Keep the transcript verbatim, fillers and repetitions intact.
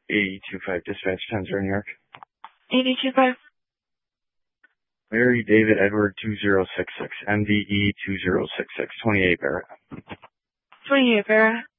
eight two five dispatch, ten zero New York. eight two five. Mary David Edward two zero six six, M D E two zero six six, twenty-eight Barrett. twenty-eight Barrett.